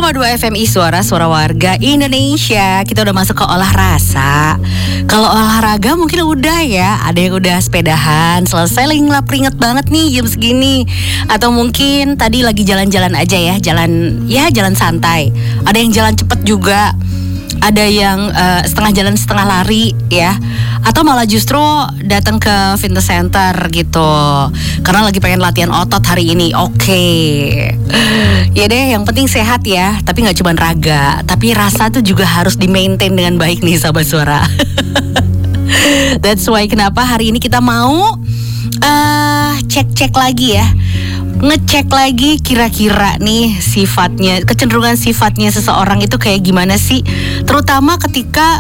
101,2 FM Suara Warga Indonesia. Kita udah masuk ke olah rasa. Kalau olahraga mungkin udah ya. Ada yang udah sepedahan, selesai lagi ngelap banget nih jam segini. Atau mungkin tadi lagi jalan-jalan aja ya. Jalan santai. Ada yang jalan cepet juga. Ada yang setengah jalan setengah lari ya. Atau malah justru datang ke fitness center gitu karena lagi pengen latihan otot hari ini. Oke. Ya deh, yang penting sehat ya. Tapi gak cuma raga, tapi rasa tuh juga harus di-maintain dengan baik nih Sahabat Suara. That's why kenapa hari ini kita mau cek-cek lagi ya, ngecek lagi kira-kira nih sifatnya, kecenderungan sifatnya seseorang itu kayak gimana sih. Terutama ketika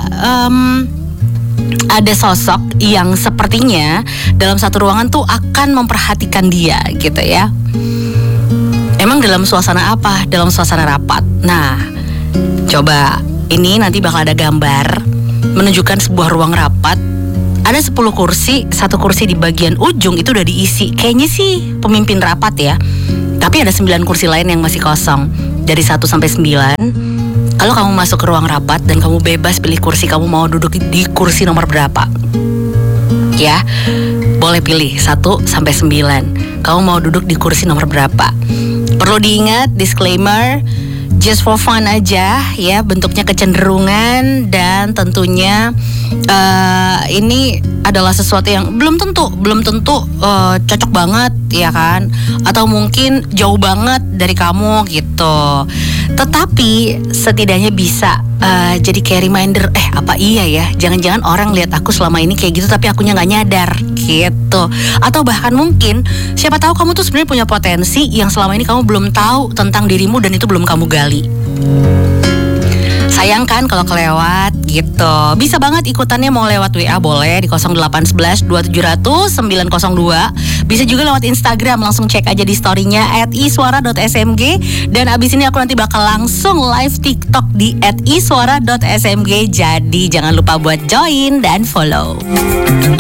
ada sosok yang sepertinya dalam satu ruangan tuh akan memperhatikan dia gitu ya. Emang dalam suasana apa? Dalam suasana rapat. Nah, coba ini nanti bakal ada gambar menunjukkan sebuah ruang rapat. Ada 10 kursi, satu kursi di bagian ujung itu udah diisi. Kayaknya sih pemimpin rapat ya. Tapi ada 9 kursi lain yang masih kosong. Dari 1 sampai 9. Kalau kamu masuk ke ruang rapat dan kamu bebas pilih kursi, kamu mau duduk di kursi nomor berapa? Ya, boleh pilih 1 sampai 9. Kamu mau duduk di kursi nomor berapa? Perlu diingat, disclaimer, just for fun aja ya, bentuknya kecenderungan dan tentunya ini adalah sesuatu yang belum tentu cocok banget ya kan, atau mungkin jauh banget dari kamu gitu. Tetapi setidaknya bisa jadi kayak reminder, apa iya ya, jangan-jangan orang lihat aku selama ini kayak gitu tapi akunya nggak nyadar gitu. Atau bahkan mungkin siapa tahu kamu tuh sebenarnya punya potensi yang selama ini kamu belum tahu tentang dirimu dan itu belum kamu gali. Sayang kan kalau kelewat gitu. Bisa banget ikutannya, mau lewat WA boleh di 0811 2700 902. Bisa juga lewat Instagram, langsung cek aja di story-nya @iswara.smg. Dan abis ini aku nanti bakal langsung live TikTok di @iswara.smg. Jadi jangan lupa buat join dan follow.